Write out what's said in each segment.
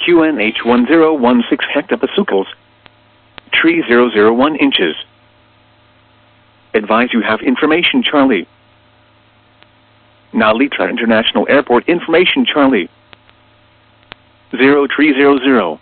QNH 1016 hectopascals. Tree 001 inches. Advise you have information Charlie. Narita International Airport information Charlie. 0300.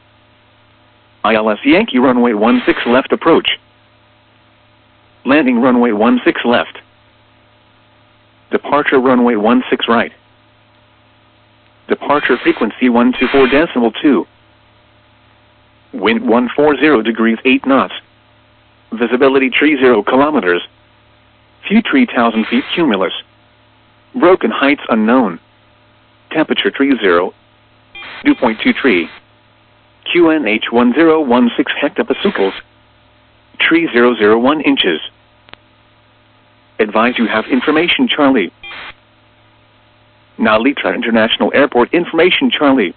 ILS Yankee runway 16 left approach. Landing runway 16 left. Departure runway 16 right. Departure frequency 124.2. Wind 140 degrees 8 knots. Visibility 30 kilometers. Few 3,000 feet cumulus. Broken heights unknown. Temperature 30. Dew point 23. QNH 1016 hectopascals. Tree 001 inches. Advise you have information Charlie. Narita International Airport information Charlie.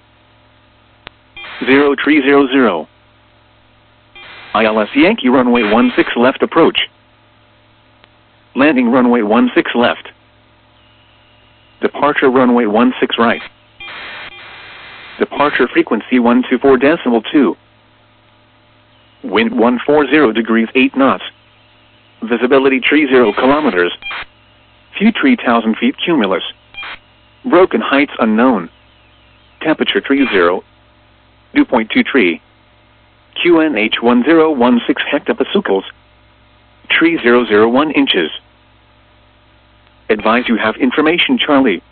0300. ILS Yankee runway 16 left approach. Landing runway 16 left. Departure runway 16 right. Departure frequency 124.2. Wind 140 degrees 8 knots. Visibility 30 kilometers. Few 3,000 feet cumulus. Broken heights unknown. Temperature 30. Dew point 23. QNH 1016 hectopascals. Tree 001 inches. Advise you have information Charlie.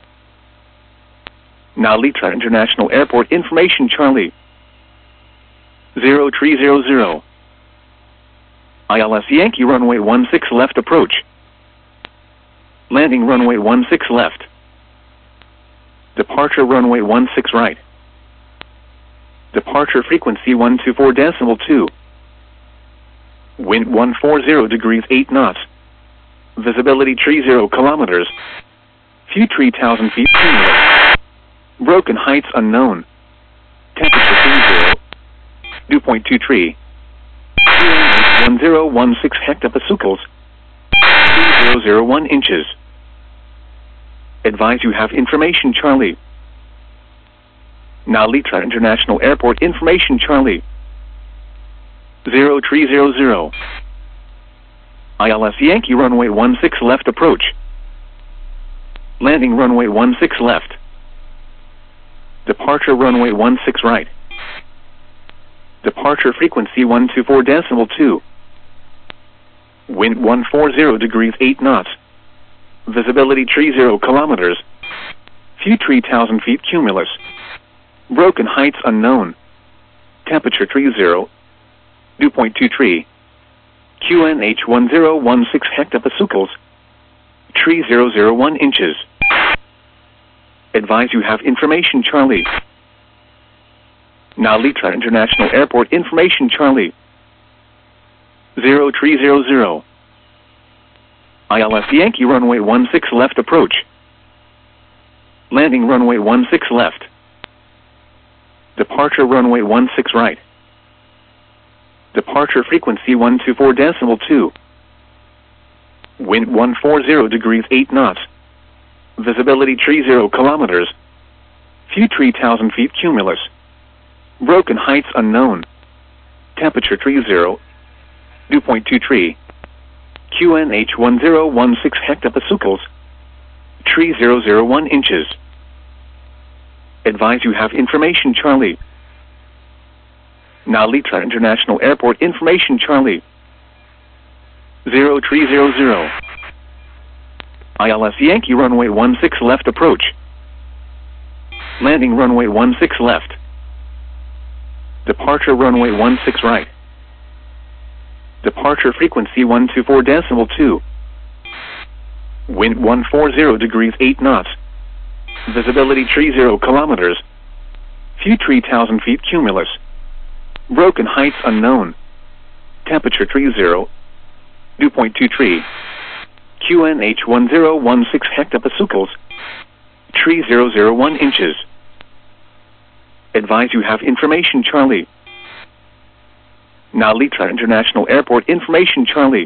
Narita International Airport information Charlie. 0300. ILS Yankee runway 16 left approach. Landing runway 16 left. Departure runway 16 right. Departure frequency 124.2. Wind 140 degrees 8 knots. Visibility 30 kilometers. Few 3,000 feet cumulus. Broken heights unknown. Temperature 30. Dew point 23. QNH 1016 hectopascals. 001 inches. Advise you have information Charlie. Narita International Airport information Charlie. 0300. ILS Yankee runway 16 left approach. Landing runway 16 left. Departure runway 16 right. Departure frequency 124.2. Wind 140 degrees 8 knots. Visibility 30 kilometers. Few 3,000 feet cumulus. Broken heights unknown. Temperature 30. Dew point 23. QNH 1016 hectopascals. Tree 001 inches. Advise you have information Charlie. Narita International Airport information Charlie. 0300. ILS Yankee runway 16 left approach. Landing runway 16 left. Departure runway 16 right. Departure frequency 124.2. Wind 140 degrees 8 knots. Visibility 30 kilometers. Few 3,000 feet cumulus. Broken heights unknown. Temperature 30. Dew point 23. QNH 1016 hectopascals. Tree 001 inches. Advise you have information Charlie. Narita International Airport information Charlie. 0300. ILS Yankee runway 16 left approach. Landing runway 16 left. Departure runway 16 right. Departure frequency 124.2. Wind 140 degrees 8 knots. Visibility 30 kilometers. Few 3,000 feet cumulus. Broken heights unknown. Temperature 30. Dew point 23. QNH 1016 hectopascals. Tree 001 inches. Advise you have information Charlie. Narita International Airport information Charlie.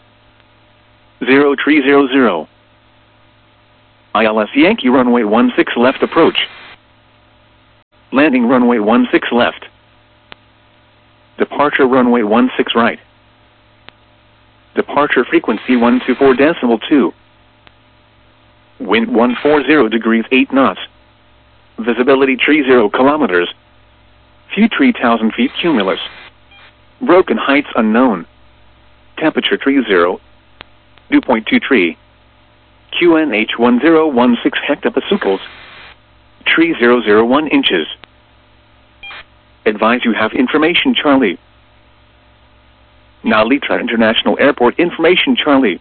0300. ILS Yankee runway 16 left approach. Landing runway 16 left. Departure runway 16 right. Departure frequency 124.2. Wind 140 degrees 8 knots. Visibility 30 kilometers. Few 3,000 feet cumulus. Broken heights unknown. Temperature 30. Dew point 23. QNH 1016 hectopascals. 3001 inches. Advise you have information Charlie. Now Litra International Airport information Charlie.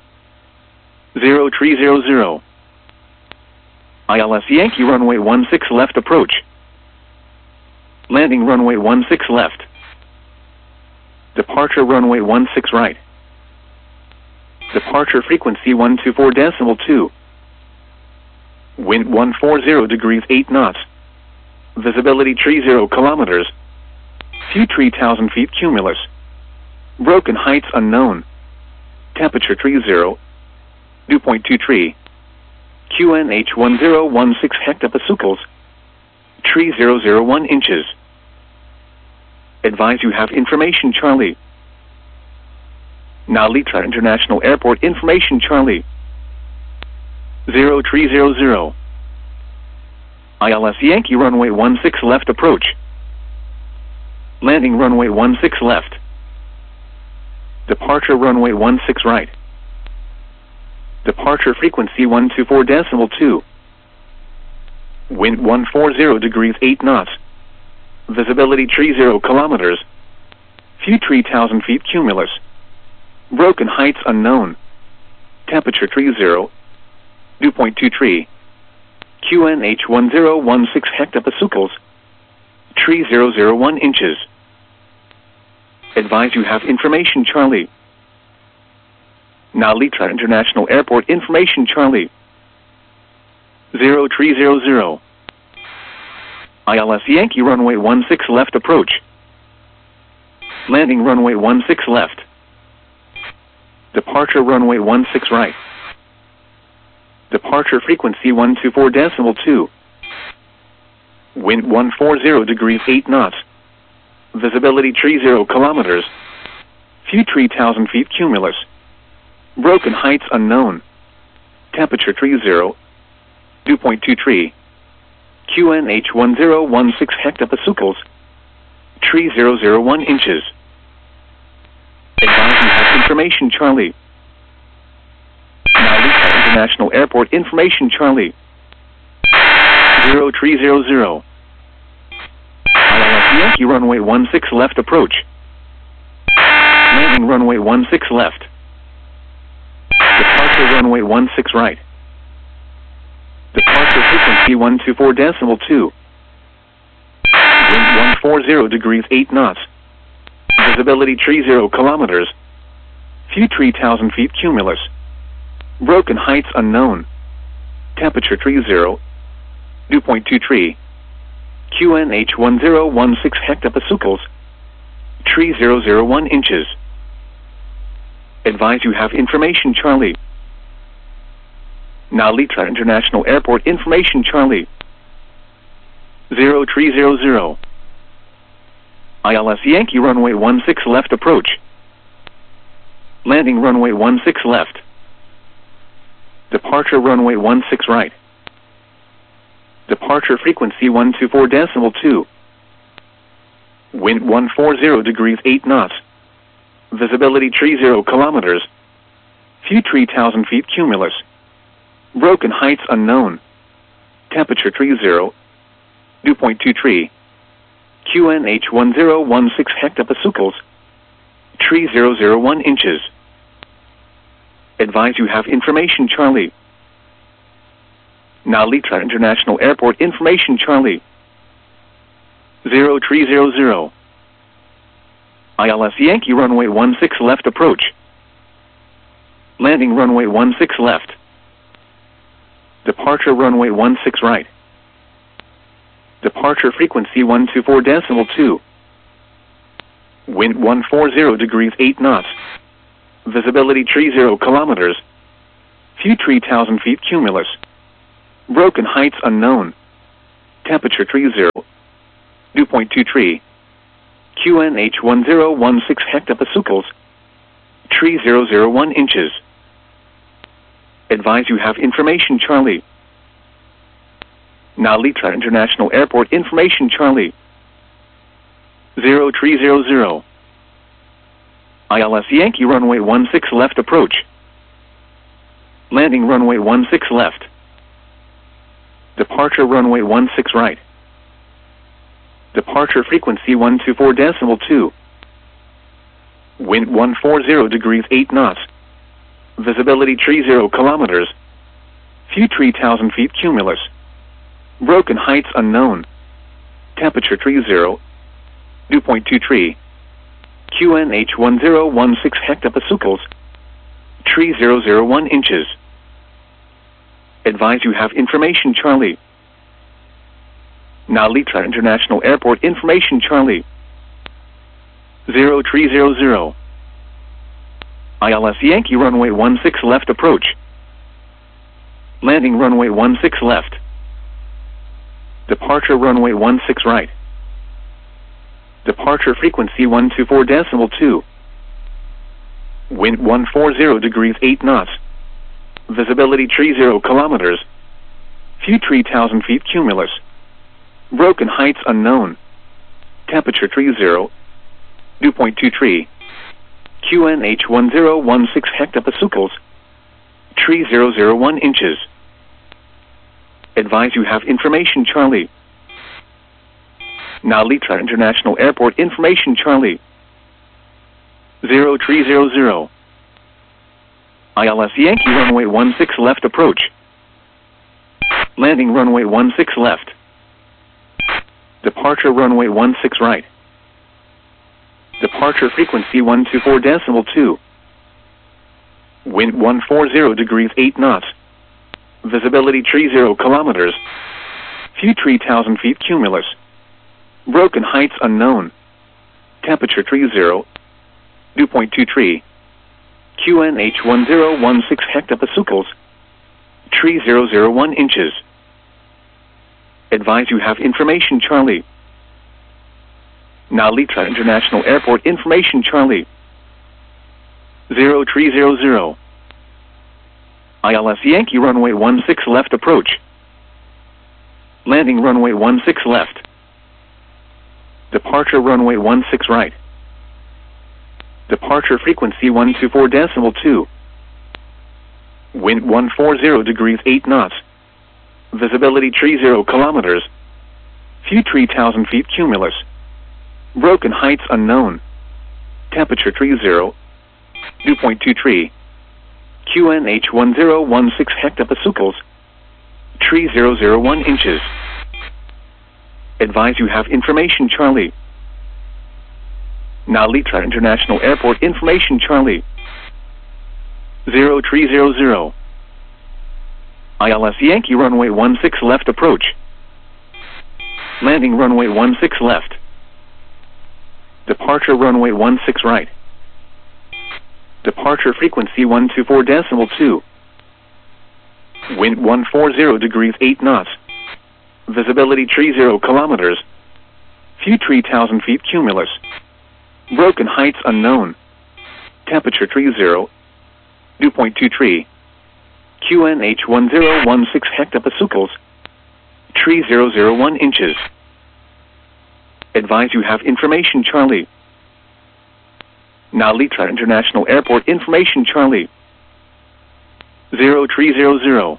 0300. ILS Yankee runway 16 left approach. Landing runway 16 left. Departure runway 16 right. Departure frequency 124.2. Wind 140 degrees 8 knots. Visibility 30 kilometers. Few 3,000 feet cumulus. Broken heights unknown. Temperature 30. Dew point 23. QNH 1016 hectopascals. 3001 inches. Advise you have information Charlie. Now Litra International Airport information Charlie. 0300. ILS Yankee runway 16 left approach. Landing runway 16 left. Departure runway 16 right. Departure frequency 124.2. Wind 140 degrees 8 knots. Visibility 30 kilometers. Few 3,000 feet cumulus. Broken heights unknown. Temperature 30. Dew point 23. QNH 1016 hectopascals. 3001 inches. Advise you have information Charlie. Now Litra International Airport information Charlie. 0300. ILS Yankee runway 16 left approach. Landing runway 16 left. Departure runway 16 right. Departure frequency 124.2. Wind 140 degrees 8 knots. Visibility 30 kilometers. Few 3,000 feet cumulus. Broken heights unknown. Temperature 30. Dew point 23. QNH 1016 hectopascals. 3001 inches. Advise you have information Charlie. Now Litra International Airport information Charlie. 0300. ILS Yankee runway 16 left approach. Landing runway 16 left. Departure runway 16 right. Departure frequency 124.2. Wind 140 degrees 8 knots. Visibility 30 kilometers. Few 3,000 feet cumulus. Broken heights unknown. Temperature 30. Dew point 23. QNH 1016 hectopascals. 3001 inches. Advise you have information Charlie. Now Litra International Airport information Charlie. 0300. ILS Yankee runway 16 left approach. Landing runway 16 left. Departure runway 16 right. Departure frequency 124.2. Wind 140 degrees 8 knots. Visibility 30 kilometers. Few 3,000 feet cumulus. Broken heights unknown. Temperature 30. Dew point 23. QNH 1016 hectopascals. 3001 inches. Advise you have information Charlie. Now Litra International Airport information Charlie. 0300. ILS Yankee runway 16 left approach. Landing runway 16 left. Departure runway 16 right. Departure frequency 124.2. Wind 140 degrees 8 knots. Visibility 30 kilometers. Few 3,000 feet cumulus. Broken heights unknown. Temperature 30. 2.23. QNH 1016 hectopascals. Tree 001 inches. Advise you have information, Charlie. Now Litra International Airport information, Charlie. 0300. ILS Yankee runway 16 left approach. Landing runway 16 left. Departure runway 16 right. Departure frequency 124.2. Wind 140 degrees 8 knots. Visibility 30 kilometers. Few 3,000 feet cumulus. Broken heights unknown. Temperature 30. 2.23. QNH 1016 hectopascals. Tree 001 inches. Advise you have information, Charlie. Now Litra International Airport information, Charlie. 0300. ILS Yankee runway 16 left approach. Landing runway 16 left. Departure runway 16 right. Departure frequency 124.2. Wind 140 degrees 8 knots. Visibility 30 kilometers. Few 3,000 feet cumulus. Broken heights unknown. Temperature 30. 2.23. QNH 1016 hectopascals. Tree 001 inches. Advise you have information, Charlie. Now Litra International Airport information, Charlie. 0300. ILS Yankee runway 16 left approach. Landing runway 16 left. Departure runway 16 right. Departure frequency 124.2. Wind 140 degrees 8 knots. Visibility 30 kilometers. Few 3,000 feet cumulus. Broken heights unknown. Temperature 30. 2.23. QNH 1016 hectopascals. Tree 001 inches. Advise you have information, Charlie. Now Litra International Airport information, Charlie. 0300. ILS Yankee runway 16 left approach. Landing runway 16 left. Departure runway 16 right. Departure frequency 124.2. Wind 140 degrees 8 knots. Visibility 30 kilometers. Few 3,000 feet cumulus. Broken heights unknown. Temperature 30. 2.23. QNH 1016 hectopascals. Tree 001 inches. Advise you have information, Charlie. Now Litra International Airport information, Charlie. 0300. ILS Yankee runway 16 left approach. Landing runway 16 left. Departure runway 16 right. Departure frequency 124.2. Wind 140 degrees 8 knots. Visibility 30 kilometers. Few 3,000 feet cumulus. Broken heights unknown. Temperature 30. 2.23. QNH 1016 hectopascals. Tree 001 inches. Advise you have information, Charlie. Now Litra International Airport information, Charlie. 0300.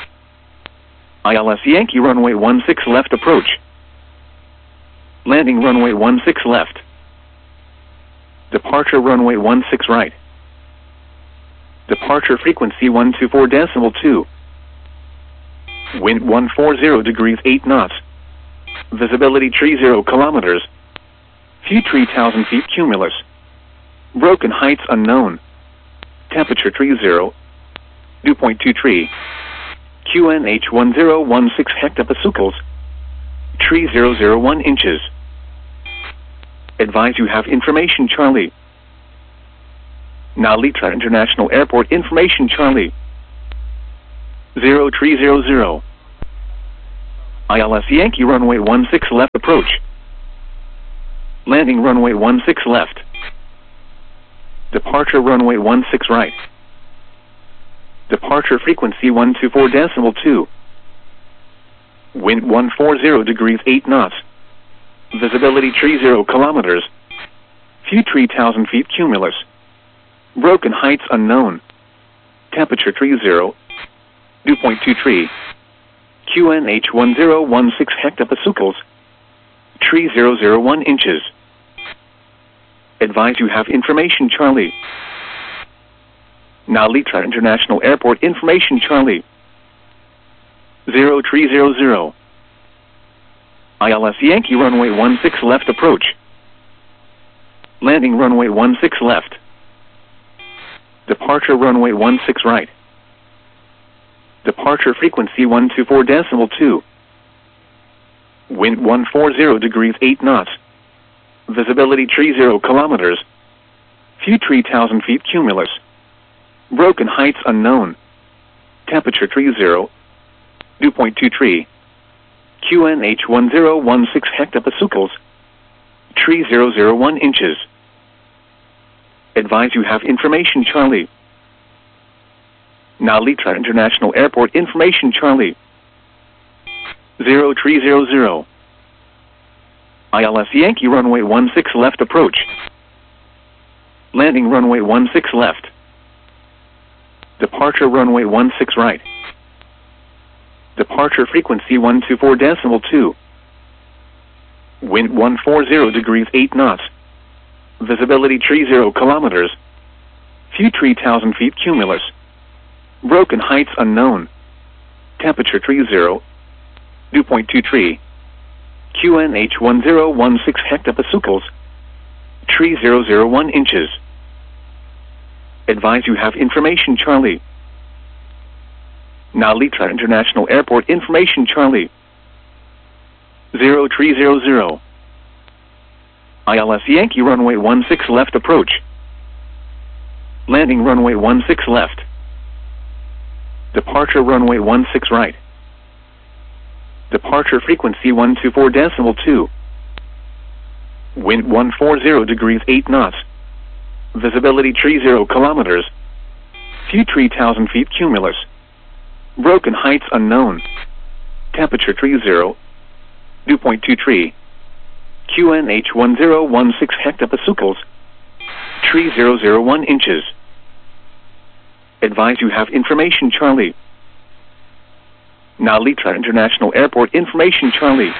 ILS Yankee runway 16 left approach. Landing runway 16 left. Departure runway 16 right. Departure frequency 124.2. Wind 140 degrees 8 knots. Visibility 30 kilometers. Few 3,000 feet cumulus. Broken heights unknown. Temperature 30. 2.23. QNH 1016 hectopascals. Tree 001 inches. Advise you have information, Charlie. Now Litra International Airport information, Charlie. 0300. ILS Yankee runway 16 left approach. Landing runway 16 left. Departure runway 16 right. Departure frequency 124.2. Wind 140 degrees 8 knots. Visibility 30 kilometers. Few 3,000 feet cumulus. Broken heights unknown. Temperature 30. Dew point 23. QNH 1016 hectopascals. 3001 inches. Advise you have information Charlie. Now Litra International Airport information Charlie. 0300. ILS Yankee runway 16 left approach. Landing runway 16 left. Departure runway 16 right. Departure frequency 124.2. Wind 140 degrees 8 knots. Visibility 30 kilometers. Few 3,000 feet cumulus. Broken heights unknown. Temperature 30. Dew point 23. QNH 1016 hectopascals. 3001 inches. Advise you have information Charlie. Now Litra International Airport information Charlie. 0300. ILS Yankee runway 16 left approach. Landing runway 16 left. Departure runway 16 right. Departure frequency 124.2. Wind 140 degrees 8 knots. Visibility 30 kilometers. Few 3,000 feet cumulus. Broken heights unknown. Temperature 30. Dew point 23. QNH 1016 hectopascals. 3001 inches. Advise you have information Charlie. Now Litra International Airport information Charlie. 0300. ILS Yankee runway 16 left approach. Landing runway 16 left. Departure runway 16 right. Departure frequency 124.2. Wind 140 degrees 8 knots. Visibility 30 kilometers. Few 3,000 feet cumulus. Broken heights unknown. Temperature 30. Dew point 23. QNH 1016 hectopascals. 3001 inches. Advise you have information Charlie. Now Litra International Airport information Charlie.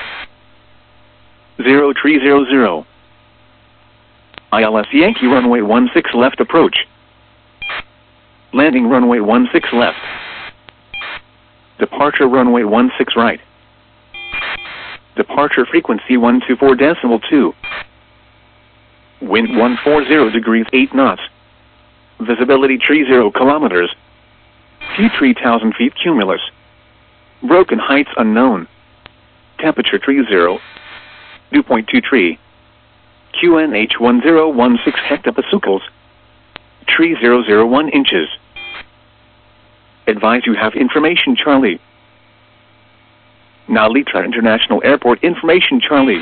0300. ILS Yankee runway 16 left approach. Landing runway 16 left. Departure runway 16 right. Departure frequency 124.2. Wind 140 degrees 8 knots. Visibility 30 kilometers. Few 3,000 feet cumulus. Broken heights unknown. Temperature 30. Dew point 23. QNH 1016 hectopascals. 3001 inches. Advise you have information Charlie. Now Litra International Airport information Charlie.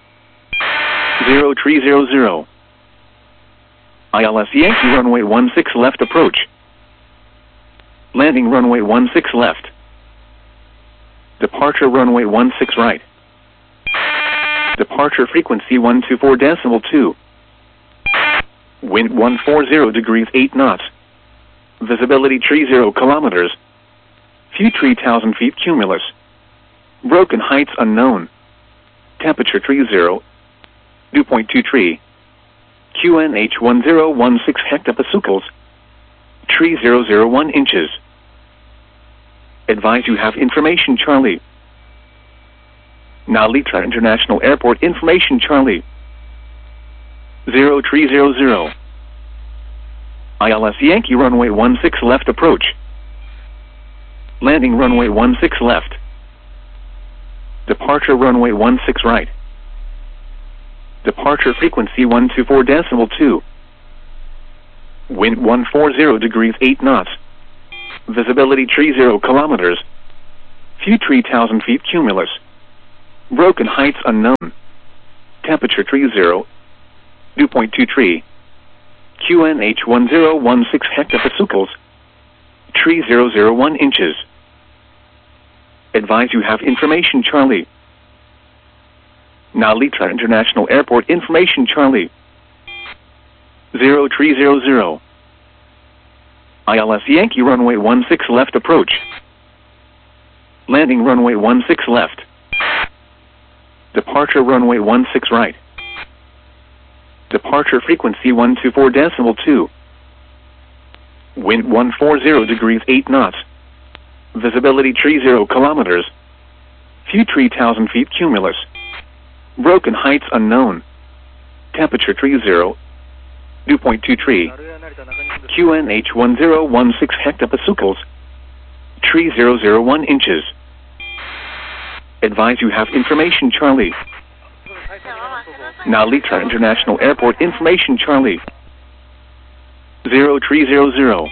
0300. ILS Yankee runway 16 left approach. Landing runway 16 left. Departure runway 16 right. Departure frequency 124.2. Wind 140 degrees 8 knots. Visibility 30 kilometers. Few 3,000 feet cumulus. Broken heights unknown. Temperature 30. Dew point 23. QNH 1016 hectopascals. 3001 inches. Advise you have information Charlie. Now Litra International Airport information Charlie. 0300. ILS Yankee runway 16 left approach. Landing runway 16 left. Departure runway 16 right. Departure frequency 124.2. Wind 140 degrees 8 knots. Visibility 30 kilometers. Few 3,000 feet cumulus. Broken heights unknown. Temperature 30, dew point 23. QNH 1016 hectopascals, tree 001 inches. Advise you have information Charlie. Nalitra International Airport information Charlie. 0300. ILS Yankee runway 16 left approach. Landing runway 16 left. Departure runway 16 right. Departure frequency 124.2. Wind 140 degrees 8 knots. Visibility 30 kilometers. Few 3,000 feet cumulus. Broken heights unknown. Temperature 30. Dew point 23. QNH 1016 hectopascals. Tree 001 inches. Advise you have information Charlie. Nalitra International Airport information Charlie. 0300.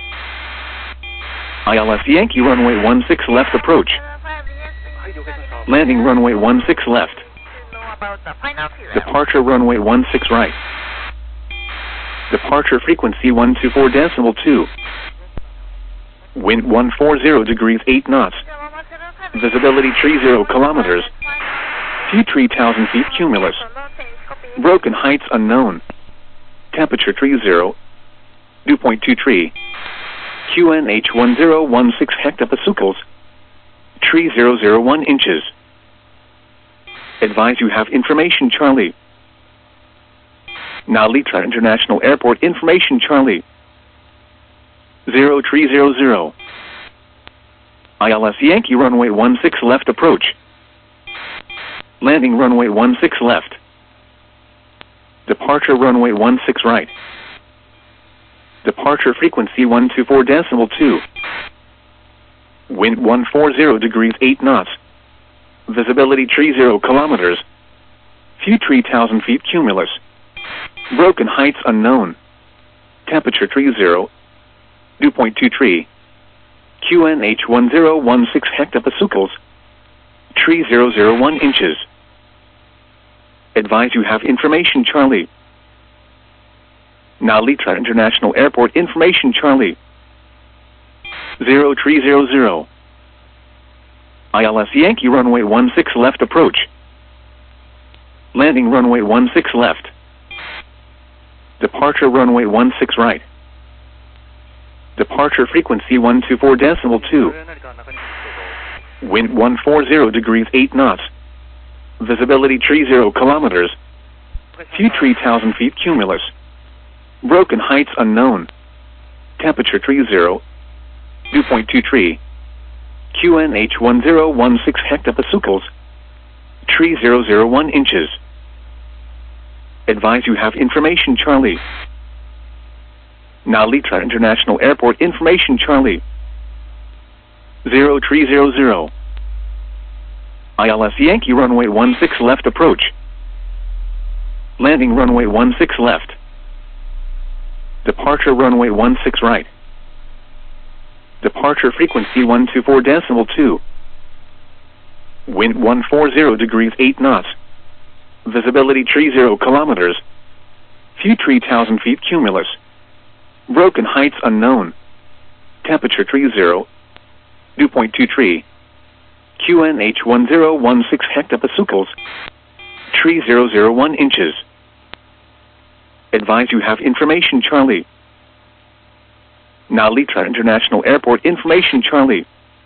ILS Yankee runway 16 left approach. Landing runway 16 left. Departure runway 16 right. Departure frequency 124.2. Wind 140 degrees 8 knots. Visibility 30 kilometers. Few 3,000 feet cumulus. Broken heights unknown. Temperature 30. Dew point 23. QNH 1016 hectopascals. Tree 001 inches. Advise you have information Charlie. Nalitra International Airport information Charlie. 0300. ILS Yankee runway 16 left approach. Landing runway 16 left. Departure runway 16 right. Departure frequency 124.2. Wind 140 degrees 8 knots. Visibility 30 kilometers. Few 3,000 feet cumulus. Broken heights unknown. Temperature 30. Dew point 23. QNH 1016 hectopascals. Tree 001 inches. Advise you have information Charlie. Nalitra International Airport information Charlie. 0300. ILS Yankee runway 16 left approach. Landing runway 16 left. Departure runway 16 right. Departure frequency 124.2. Wind 140 degrees 8 knots. Visibility 30 kilometers. Few 3,000 feet cumulus. Broken heights unknown. Temperature 30. Dew point 23. QNH 1016 hectopascals. Tree 001 inches. Advise you have information Charlie. Nalitra International Airport information Charlie. 0300. ILS Yankee runway 16 left approach. Landing runway 16 left. Departure runway 16 right. Departure frequency 124.2. Wind 140 degrees 8 knots. Visibility 30 kilometers. Few 3,000 feet cumulus. Broken heights unknown. Temperature 30. Dew point 23. QNH 1016 hectopascals. Tree 001 inches. Advise you have information Charlie. Nalitra International Airport information Charlie.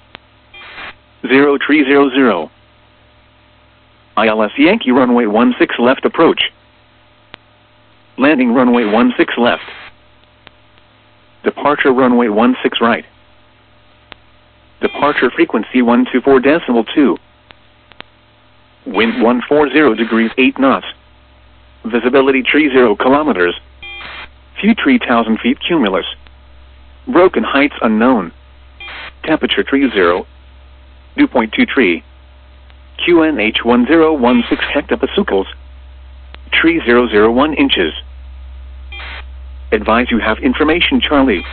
0300. ILS Yankee runway 16 left approach. Landing runway 16 left. Departure runway 16 right. Departure frequency 124.2. Wind 140 degrees 8 knots. Visibility 30 kilometers. Few 3,000 feet cumulus. Broken heights unknown. Temperature 30. Dew point 23. QNH 1016 hectopascals. Tree 001 inches. Advise you have information Charlie.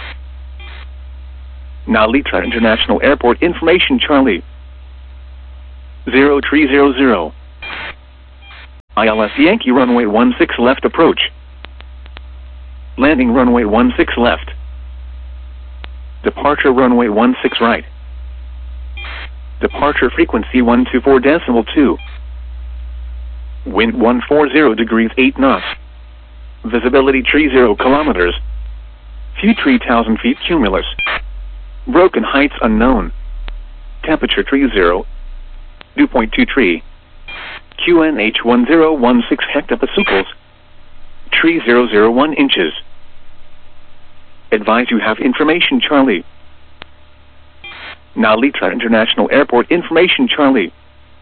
Nalitra International Airport information Charlie. 0300. ILS Yankee runway 16 left approach. Landing runway 16 left. Departure runway 16 right. Departure frequency 124.2. Wind 140 degrees 8 knots. Visibility 30 kilometers. Few 3,000 feet cumulus. Broken heights unknown. Temperature 30. Dew point 23. QNH 1016 hectopascals. 3001 inches. Advise you have information Charlie. Narita International Airport information Charlie.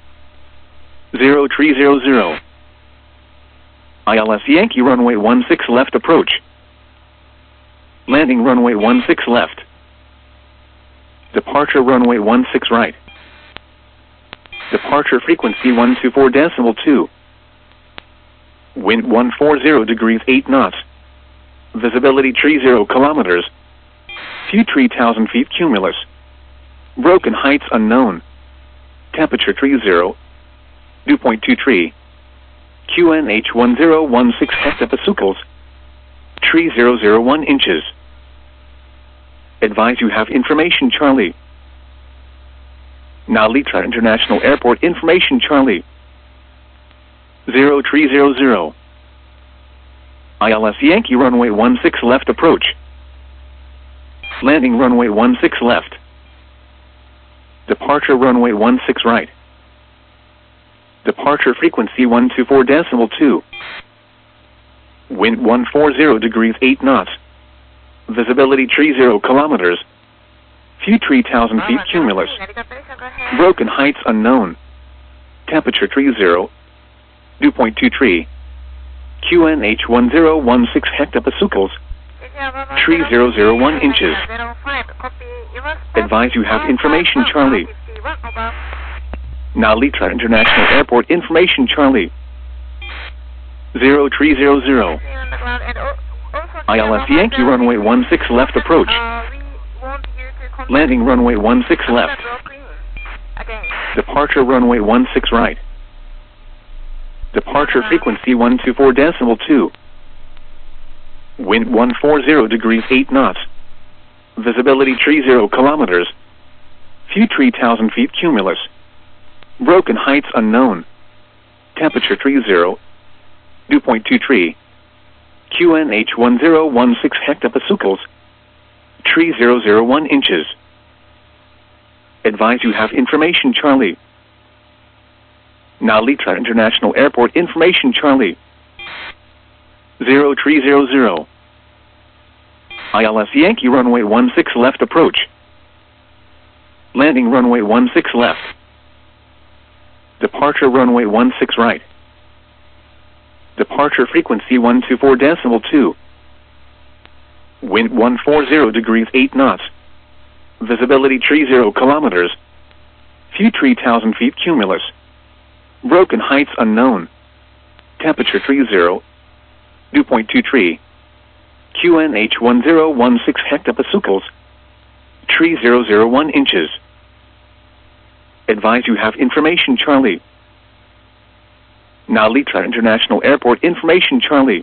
0300. ILS Yankee runway 16 left approach. Landing runway 16 left. Departure runway 16 right. Departure frequency 124.2. Wind 140 degrees 8 knots. Visibility 30 kilometers. Few 3,000 feet cumulus. Broken heights unknown. Temperature 30. Dew point 23. QNH 1016 hectopascals. 3001 inches. Advise you have information Charlie. Narita International Airport information Charlie. 0300. ILS Yankee runway 16 left approach. Landing runway 16 left. Departure runway 16 right. Departure frequency 124.2. Wind 140 degrees 8 knots. Visibility 30 kilometers. Few 3,000 feet cumulus. Broken heights unknown. Temperature 30. Dew point 23. QNH 1016 hectopascals. 3001 inches. Advise you have information Charlie. Narita International Airport information Charlie. 0300. ILS Yankee runway 16 left approach. Landing runway 16 left. Departure runway 16 right. Departure frequency 124.2. Wind 140 degrees 8 knots. Visibility 30 kilometers. Few 3,000 feet cumulus. Broken heights unknown. Temperature 30. Dew point 23. QNH 1016 hectopascals. 3001 inches. Advise you have information Charlie. Narita International Airport information Charlie. 0300. ILS Yankee runway 16 left approach. Landing runway 16 left. Departure runway 16 right. Departure frequency 124.2. Wind 140 degrees 8 knots. Visibility 30 kilometers. Few 3,000 feet cumulus. Broken heights unknown. Temperature 30. Dew point 23. QNH 1016 hectopascals. 3001 inches. Advise you have information Charlie. Narita International Airport information Charlie.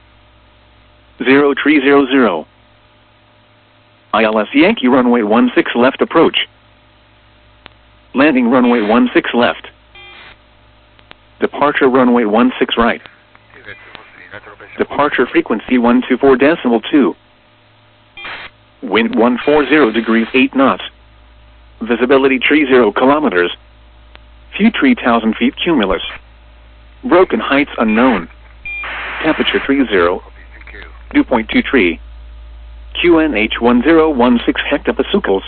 0300. ILS Yankee runway 16 left approach. Landing runway 16 left. Departure runway 16 right. Departure frequency 124.2. Wind 140 degrees 8 knots. Visibility 30 kilometers. Few 3,000 feet cumulus. Broken heights unknown. Temperature 30. Dew point 23. QNH 1016 hectopascals.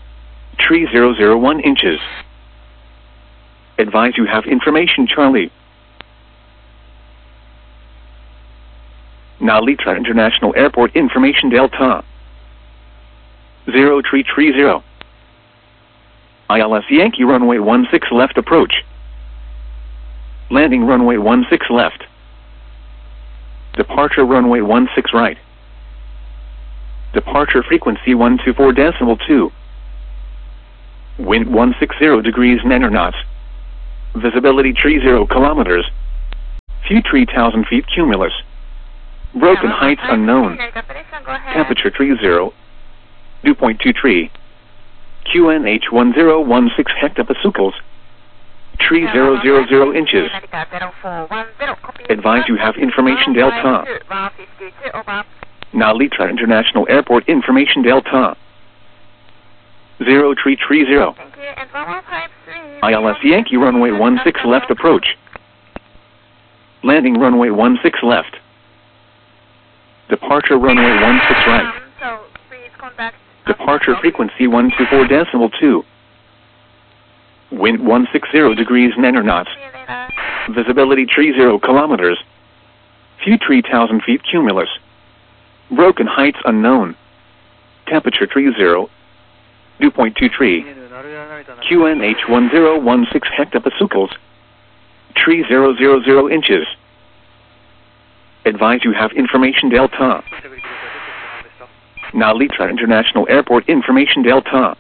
3001 inches. Advise you have information Charlie. Narita International Airport information Delta. 0330. ILS Yankee runway 16 left approach. Landing runway 16 left. Departure runway 16 right. Departure frequency 124.2. Wind 160 degrees 9 knots. Visibility 30 kilometers. Few 3,000 feet cumulus. Broken heights unknown. Temperature 30. Dew point 23. QNH 1016 hectopascals. Tree 000 inches. Advise you have information Delta. Narita International Airport information Delta. 0330. ILS Yankee runway 16 left approach. Landing runway 16 left. Departure runway 16 right. Departure frequency 124.2. Wind 160 degrees 9 knots. Visibility 30 kilometers. Few 3,000 feet cumulus. Broken heights unknown. Temperature 30. Dew point 23. QNH 1016 hectopascals. Tree 000 inches. Advise you have information Delta. Narita International Airport information Delta.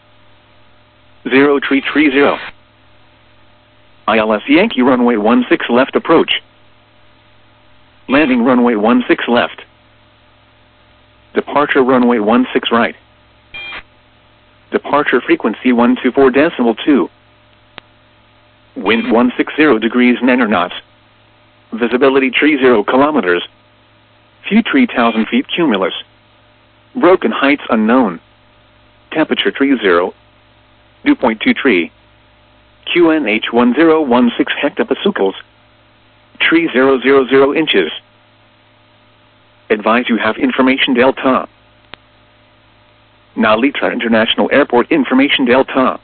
0330. ILS Yankee runway 16 left approach. Landing runway 16 left. Departure runway 16 right. Departure frequency 124.2. Wind 160 degrees 9 knots. Visibility 30 kilometers. Few 3,000 feet cumulus. Broken heights unknown. Temperature 30. Dew point 23. QNH 1016 hectopascals. Tree 000 inches. Advise you have information Delta. Narita International Airport information Delta.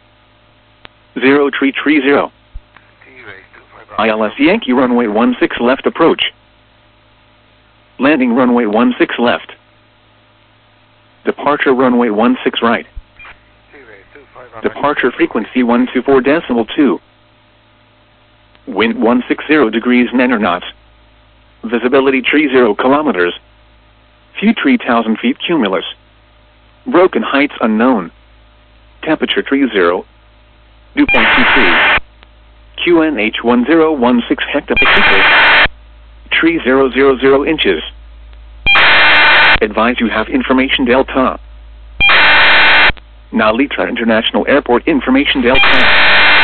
0330. ILS Yankee runway 16 left approach. Landing runway 16 left. Departure runway 16 right. Departure frequency 124.2. Wind 160 degrees 9 knots. Visibility 30 kilometers. Few 3,000 feet cumulus. Broken heights unknown. Temperature 30. Dew point 23. QNH 1016 hectopascals. Tree 000 inches. Advise you have information Delta. Narita International Airport information Delta.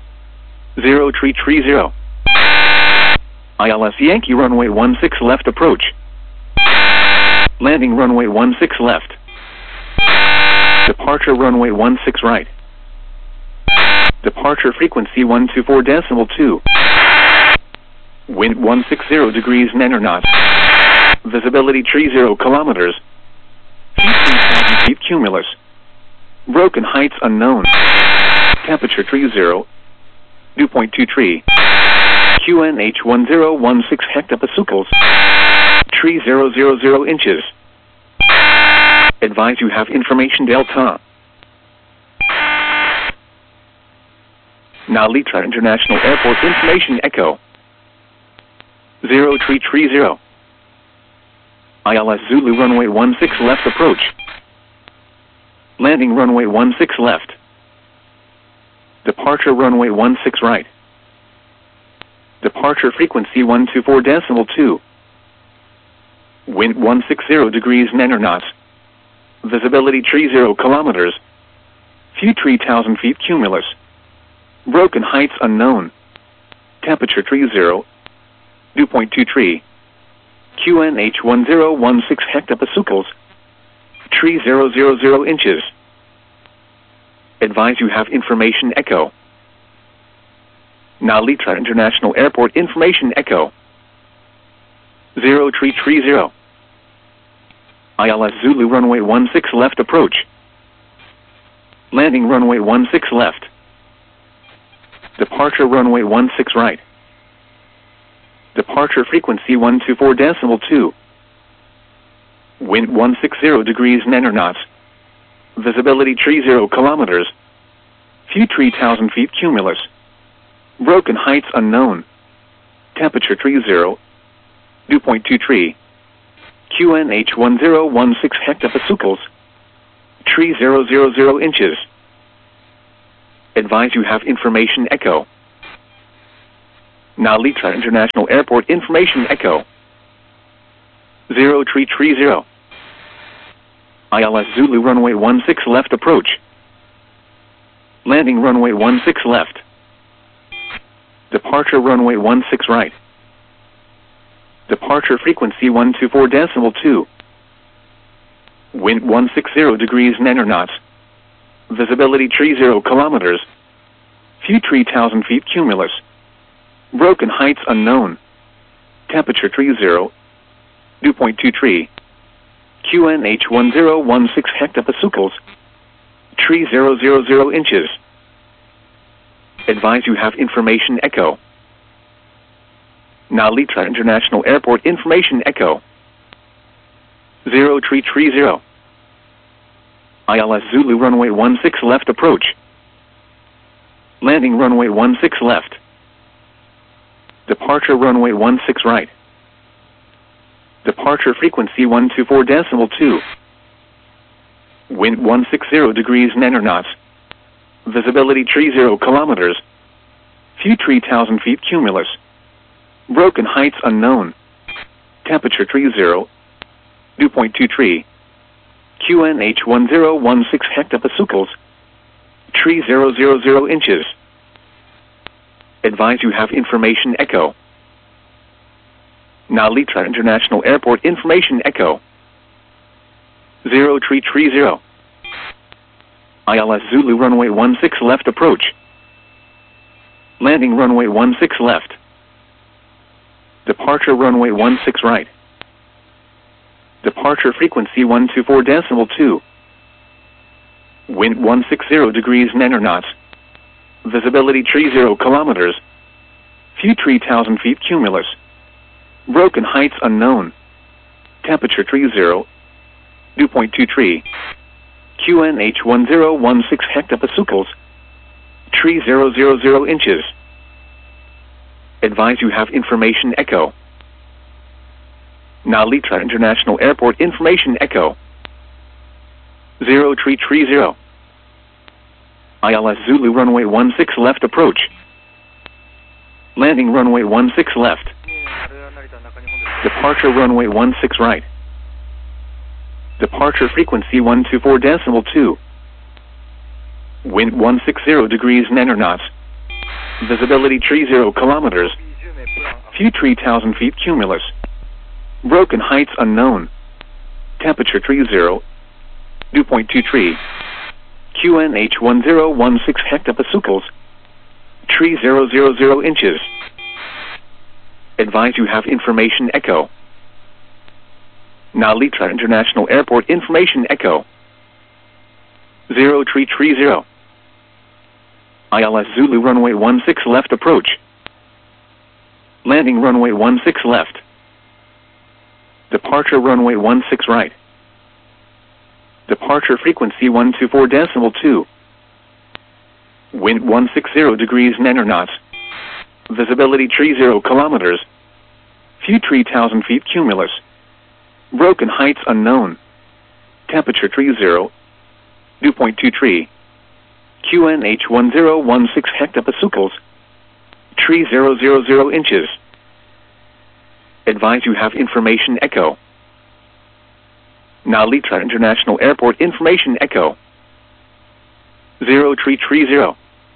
0330. ILS Yankee runway 16 left approach. Landing runway 16 left. Departure runway 16 right. Departure frequency 124.2. Wind 160 degrees 9 knots. Visibility 30 kilometers. Few 3,000 feet cumulus. Broken heights unknown. Temperature 30. Dew point 23. QNH 1016 hectopascals. Tree 000 inches. Advise you have information Delta. Narita International Airport information Echo. 0330. ILS Zulu runway 16 left approach. Landing runway 16 left. Departure runway 16 right. Departure frequency 124.2. Wind 160 degrees 9 knots. Visibility 30 kilometers. Few 3,000 feet cumulus. Broken heights unknown. Temperature 30. Dew point 23. QNH 1016 hectopascals. Tree 000 inches. Advise you have information Echo. Narita International Airport information Echo. 0330. ILS Zulu runway 16 left approach. Landing runway 16 left. Departure runway 16 right. Departure frequency 124.2. Wind 160 degrees 9 knots. Visibility 30 kilometers. Few 3,000 feet cumulus. Broken heights unknown. Temperature 30. Dew point 23. QNH 1016 hectopascals. Tree 000 inches. Advise you have information Echo. Narita International Airport Information Echo 0330. ILS Zulu runway 16 left approach. Landing runway 16 left. Departure runway 16 right. Departure frequency 124.2. Wind 160 degrees 9 knots. Visibility 30 kilometers. Few 3,000 feet cumulus. Broken heights unknown. Temperature 30. Dew point 23. QNH 1016 hectopascals. 3000 inches. Advise you have information echo. Narita International Airport Information Echo 0330. ILS Zulu runway 16 left approach. Landing runway 16 left. Departure runway 16 right. Departure frequency 124.2. Wind 160 degrees 9 knots. Visibility 30 kilometers. Few 3,000 feet cumulus. Broken heights unknown. Temperature 30. Dew point 23. QNH 1016 hectopascals. 3000 inches. Advise you have information echo. Narita International Airport Information Echo 0330. ILS Zulu runway 16 left approach. Landing runway 16 left. Departure runway 16 right. Departure frequency 124.2. Wind 160 degrees 9 knots. Visibility 30 kilometers. Few 3,000 feet cumulus. Broken heights unknown. Temperature 30. Dew point 23. QNH 1016 hectopascals. 3000 inches. Advise you have information echo. Narita International Airport Information Echo 0330. ILS Zulu runway 16 left approach. Landing runway 16 left. Departure runway 16 right. Departure frequency 124.2. Wind 160 degrees 9 knots. Visibility 30 kilometers. Few 3,000 feet cumulus. Broken heights unknown. Temperature 30. Dew point 23. QNH 1016 hectopascals. 3000 inches. Advise you have information echo. Narita International Airport Information Echo 0330. ILS Zulu runway 16 left approach. Landing runway 16 left. Departure runway 16 right. Departure frequency 124.2. Wind 160 degrees 9 knots. Visibility 30 kilometers. Few 3,000 feet cumulus. Broken heights unknown. Temperature 30. Dew point 23. QNH 1016 hectopascals. 3000 inches. Advise you have information echo. Narita International Airport Information Echo 0330.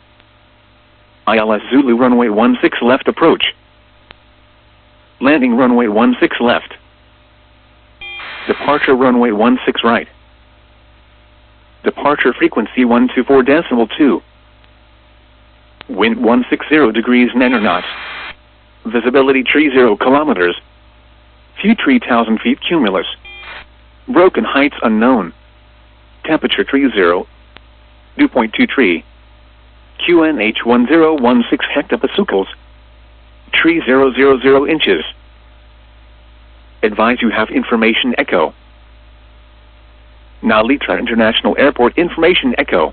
ILS Zulu runway 16 left approach. Landing runway 16 left. Departure runway 16 right. Departure frequency 124.2. Wind 160 degrees 9 knots. Visibility 30 kilometers. Few 3,000 feet cumulus. Broken heights unknown. Temperature 30. Dew point 23. QNH 1016 hectopascals. 3000 inches. Advise you have information echo. Narita International Airport Information Echo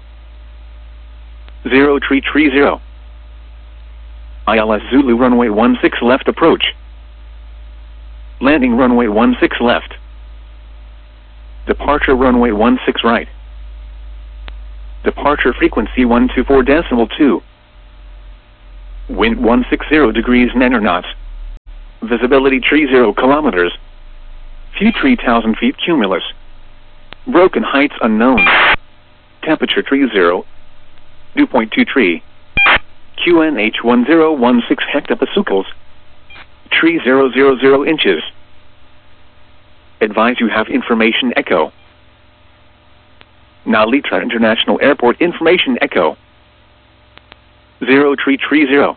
0330. ILS Zulu runway 16 left approach. Landing runway 16 left. Departure runway 16 right. Departure frequency 124.2. Wind 160 degrees nanonauts. Visibility 30 kilometers. Few 3,000 feet cumulus. Broken heights unknown. Temperature 30. Dew point 23. QNH 1016 hectopascals. 3000 inches. Advise you have information echo. Now Litra International Airport information echo. 0330.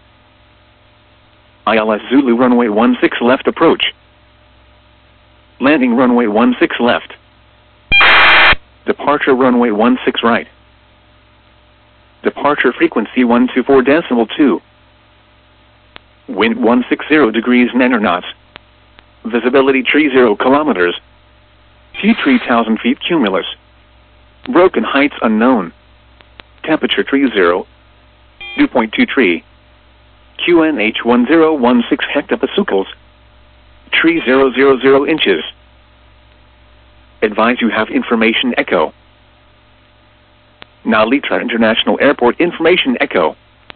ILS Zulu runway 16 left approach. Landing runway 16 left. Departure runway 16 right. Departure frequency 124.2. Wind 160 degrees nanonauts. Visibility 30 kilometers. Few 3,000 feet cumulus. Broken heights unknown. Temperature 30. Dew point 23. QNH 1016 hectopascals. 3000 inches. Advise you have information echo. Now Litra International Airport information echo.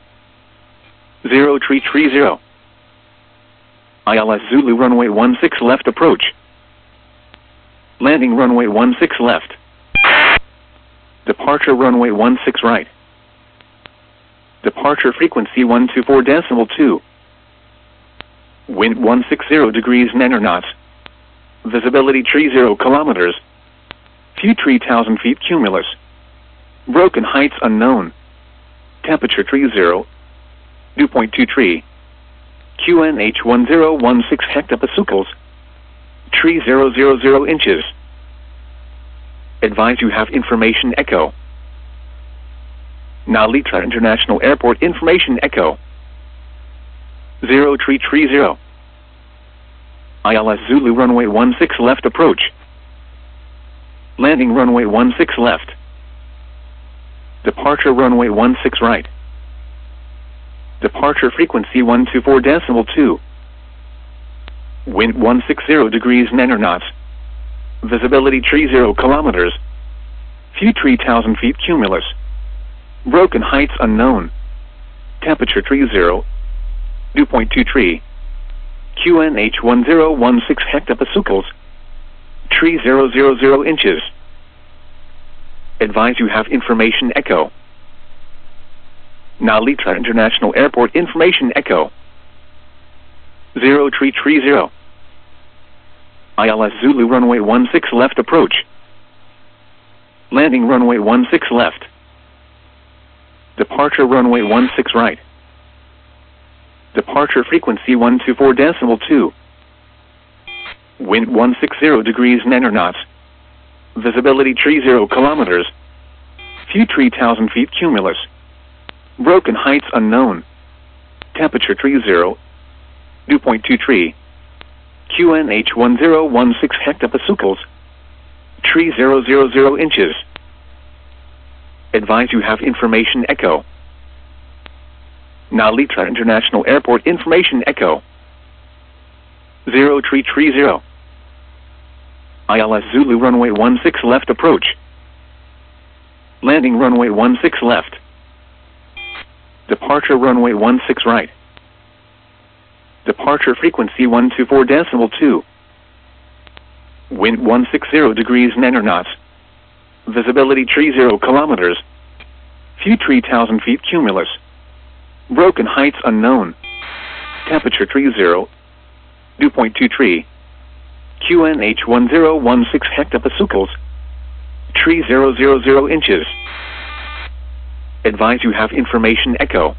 0330. ILS Zulu runway 16 left approach. Landing runway 16 left. Departure runway 16 right. Departure frequency 124.2. Wind 160 degrees nanonauts. Visibility 30 kilometers. Few 3,000 feet cumulus. Broken heights unknown. Temperature 30. Dew point 23. QNH 1016 hectopascals. 3000 inches. Advise you have information echo. Now Litra International Airport information echo. 0330. ILS Zulu runway 16 left approach. Landing runway 16 left. Departure runway 16 right. Departure frequency 124.2. Wind 160 degrees nanonauts. Visibility 30 kilometers. Few 3,000 feet cumulus. Broken heights unknown. Temperature 30. Dew point 23. QNH 1016 hectopascals. 3000 inches. Advise you have information echo. Now Litra International Airport information echo. 0330. ILS Zulu runway 16 left approach. Landing runway 16 left. Departure runway 16 right. Departure frequency 124.2. Wind 160 degrees nanonauts. Visibility 30 kilometers. Few 3,000 feet cumulus. Broken heights unknown. Temperature 30. Dew point 23. QNH 1016 hectopascals. 3000 inches. Advise you have information echo. Now Litra International Airport information echo. 0330. ILS Zulu runway 16 left approach. Landing runway 16 left. Departure runway 16 right. Departure frequency 124.2. Wind 160 degrees nanonauts. Visibility 30 kilometers. Few 3,000 feet cumulus. Broken heights unknown. Temperature 30. Dew point 23. QNH 1016 hectopascals. 3000 inches. Advise you have information echo.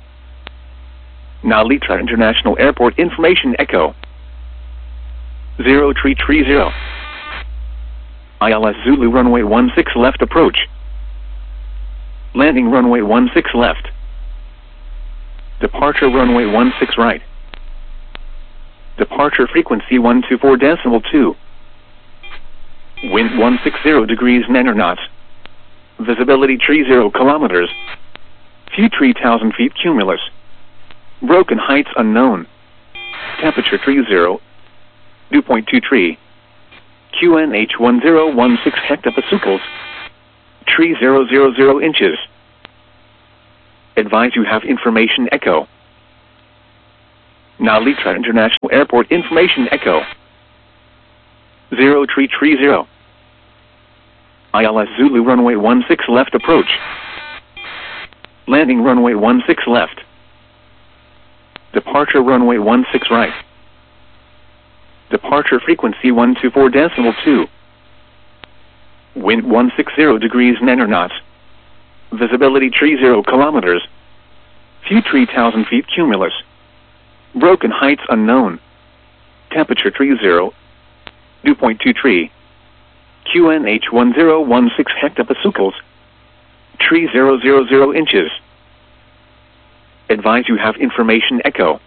Now Litra International Airport information echo. 0330. ILS Zulu runway 16 left approach. Landing runway 16 left. Departure runway 16 right. Departure frequency 124.2. Wind 160 degrees nanonauts. Visibility 30 kilometers. Few 3,000 feet cumulus. Broken heights unknown. Temperature 30. Dew point 23. QNH 1016 hectopascals. 3000 inches. Advise you have information echo. Now Litra International Airport Information Echo 0330. ILS Zulu runway 16 left approach. Landing runway 16 left. Departure runway 16 right. Departure frequency 124.2. Wind 160 degrees 9 knots. Visibility 30 kilometers. View 3,000 feet cumulus. Broken heights unknown. Temperature 30. Dew point 23. QNH 1016 hectopascals. 3000 inches. Advise you have information echo.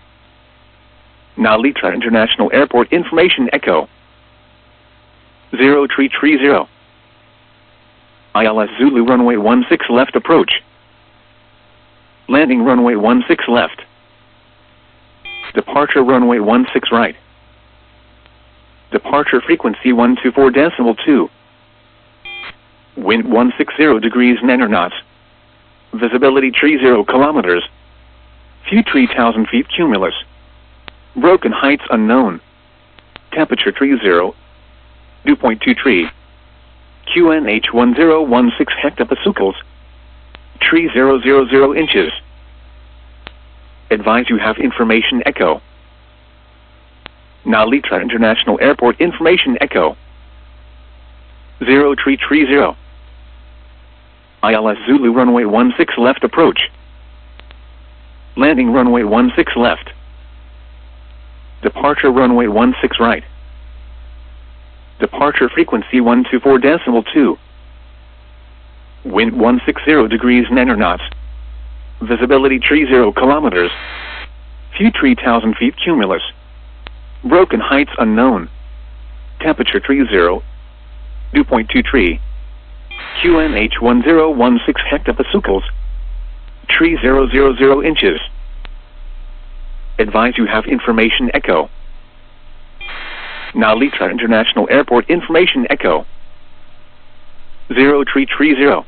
Now Litra International Airport Information Echo 0330. ILS Zulu runway 16 left approach. Landing runway 16 left. Departure runway 16 right. Departure frequency 124.2. Wind 160 degrees 9 knots. Visibility 30 kilometers. View 3,000 feet cumulus. Broken heights unknown. Temperature 30. Dew point 23. QNH 1016 hectopascals. 3000 inches. Advise you have information echo. Now Litra International Airport Information Echo 0330. ILS Zulu runway 16 left approach. Landing runway 16 left. Departure runway 16 right. Departure frequency 124.2. Wind 160 degrees 9 knots. Visibility 30 kilometers. View 3,000 feet cumulus. Broken heights unknown. Temperature 30. Dew point 23. QNH 1016 hectopascals. 3000 inches. Advise you have information echo. Now Litra International Airport Information Echo 0330.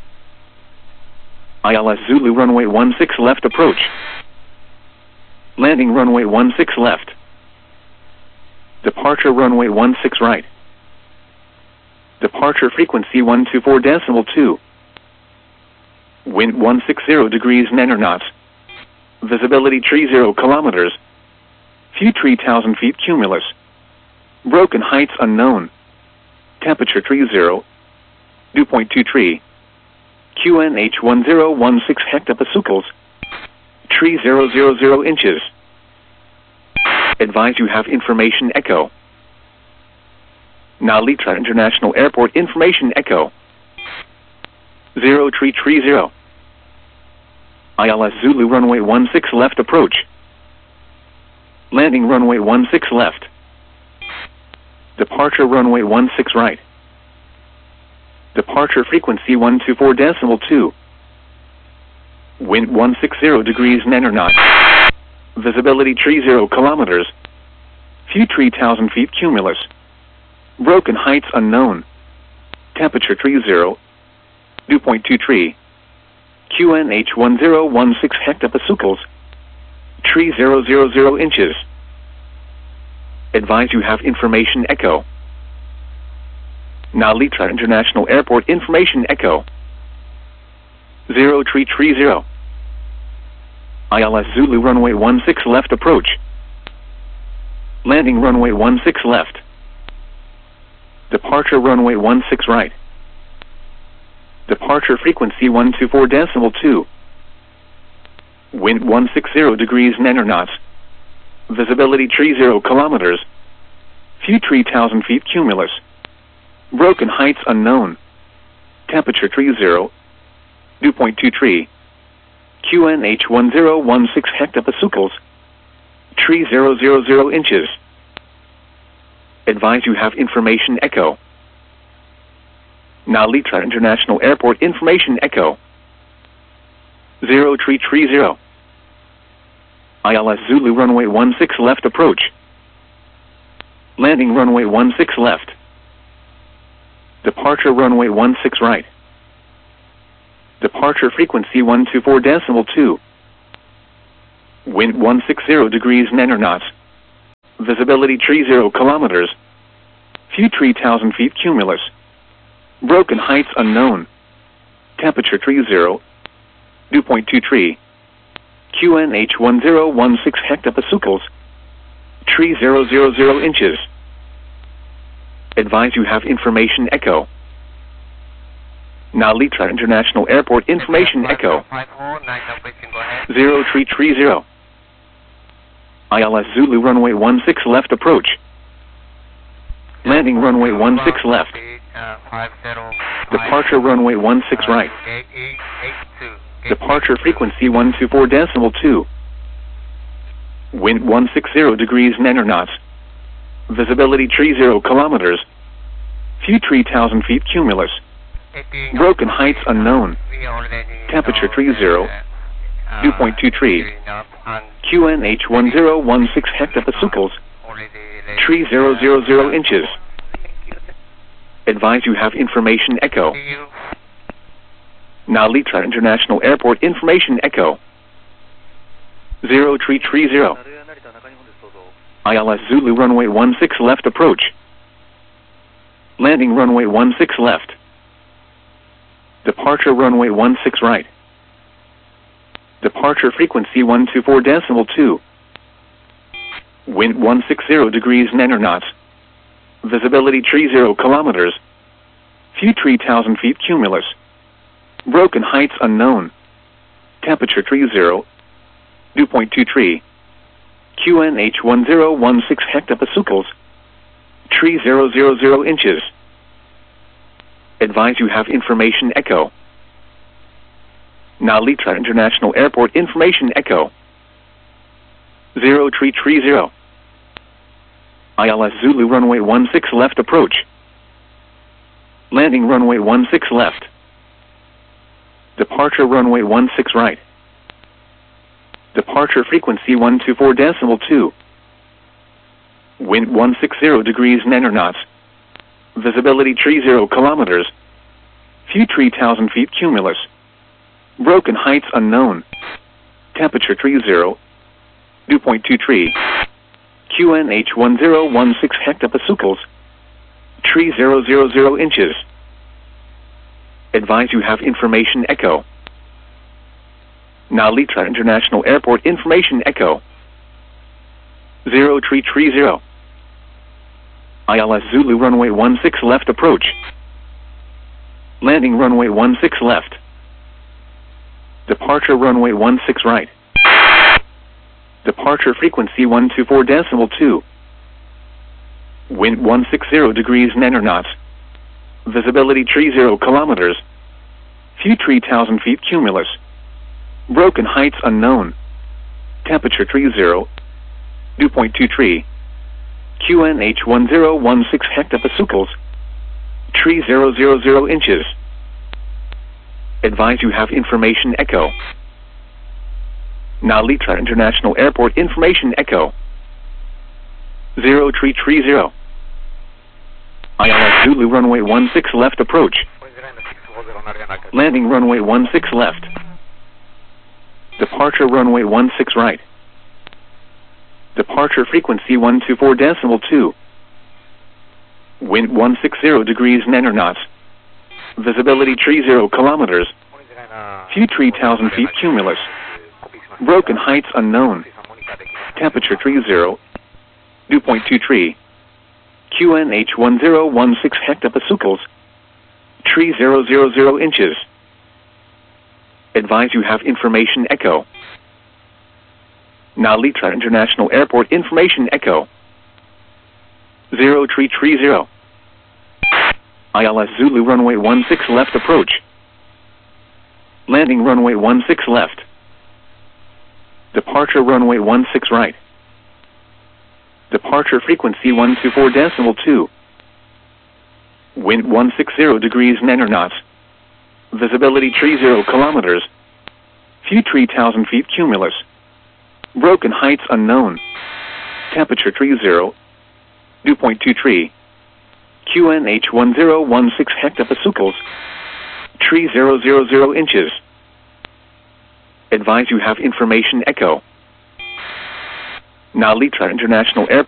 ILS Zulu runway 16 left approach. Landing runway 16 left. Departure runway 16 right. Departure frequency 124.2. Wind 160 degrees 9 knots. Visibility 30 kilometers. View 3,000 feet cumulus. Broken heights unknown. Temperature 30. Dew point 23. QNH 1016 hectopascals. 3000 inches. Advise you have information echo. Now Litra International Airport Information Echo 0330. ILS Zulu runway 16 left approach. Landing runway 16 left. Departure runway 16 right. Departure frequency 124.2. Wind 160 degrees 9 knots. Visibility 30 kilometers. View 3,000 feet cumulus. Broken heights unknown. Temperature 30. Dew point 23. QNH 1016 hectopascals. 3000 inches. Advise you have information echo. Now Litra International Airport Information Echo 0330. ILS Zulu runway 16 left approach. Landing runway 16 left. Departure runway 16 right. Departure frequency 124.2. Wind 160 degrees 9 knots. Visibility 30 kilometers. View 3,000 feet cumulus. Broken heights unknown. Temperature 30. Dew point 23. QNH 1016 hectopascals. 3000 inches. Advise you have information echo. Now Litra International Airport Information Echo 0330. ILS Zulu runway 16 left approach. Landing runway 16 left. Departure runway 16 right. Departure frequency 124.2. Wind 160 degrees 9 knots. Visibility 30 kilometers. Few 3,000 feet cumulus. Broken heights unknown. Temperature 30. Dew point 23. QNH 1016 hectopascals. 3000 inches. Advise you have information echo. Nalitra International Airport information echo. 0330. ILS Zulu runway 16 left approach. Landing runway 16 left. Departure runway 16 right. Departure frequency 124.2. Wind 160 degrees 9 knots. Visibility 30 kilometers. Few 3,000 feet cumulus. Broken heights unknown. Temperature 30. Dew point 23. QNH 1016 hectopascals. 3000 inches. Advise you have information echo. Nalitra International Airport information echo. 0330. ILS Zulu runway 16 left approach. Landing runway 16 left. Departure runway 16 right. Departure frequency 124.2. Wind 160 degrees 9 knots. Visibility 30 kilometers. Few 3,000 feet cumulus. Broken heights unknown. Temperature 30. Dew point 23. QNH 1016 hectopascals. 3000 inches. Advise you have information echo. Nalitra International Airport information echo. 0330. ILS Zulu runway 16 left approach. Landing runway 16 left. Departure runway 16 right. Departure frequency 124.2. Wind 160 degrees 9 knots. Visibility 30 kilometers. Few 3,000 feet cumulus. Broken heights unknown. Temperature 30. Dew point 23. QNH 1016 hectopascals. 3000 inches. Advise you have information echo. Nalitra International Airport information echo. 0330. ILS Zulu runway 16 left approach. Landing runway 16 left. Departure runway 16 right. Departure frequency 124.2. Wind 160 degrees 9 knots. Visibility 30 kilometers. Few 3,000 feet cumulus. Broken heights unknown. Temperature 30. Dew point 23. QNH 1016 hectopascals. 3000 inches. Advise you have information echo. Nalitra International Airport information echo. 0330. ILS Zulu runway 16 left approach. Landing runway 16 left. Departure runway 16 right. Departure frequency 124.2. Wind 160 degrees 9 knots. Visibility 30 kilometers. Few 3,000 feet cumulus. Broken heights unknown. Temperature 30. Dew point 23. QNH 1016 hectopascals. 3000 inches. Advise you have information echo. Nalitra International Airport information echo. 0330. ILS Zulu runway 16 left approach. Landing runway 16 left. Departure runway 16 right. Departure frequency 124.2. Wind 160 degrees 9 knots. Visibility 30 kilometers. Few 3,000 feet cumulus. Broken heights unknown. Temperature 30. Dew point 23. QNH 1016 hectopascals. 3000 inches. Advise you have information echo. Narita International Airport.